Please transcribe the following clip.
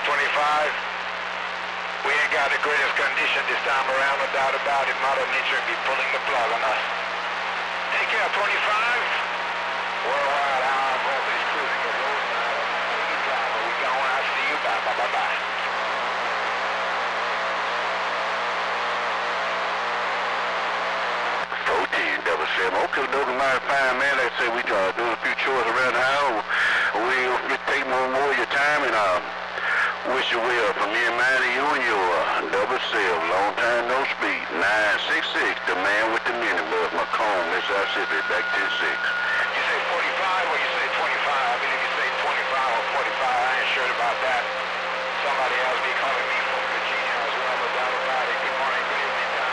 25. We ain't got the greatest condition this time around, no doubt about it. Mother Nature be pulling the plug on us. Take care, 25. Worldwide, our voltage cruising the roadside. We going out. See you. Bye, bye, bye, bye. Okay, Logan, fine, man. Like I say, we doing a few chores around the house. We take more of your time, and wish you well from me and mine to you and your double cell. Long time no speak. 966, the man with the minibus, Macomb, Mississippi, back to 6. You say 45 or you say 25? I believe you say 25 or 45. I ain't sure about that. Somebody else be